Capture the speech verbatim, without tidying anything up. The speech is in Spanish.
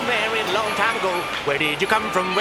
very long time ago. Where did you come from?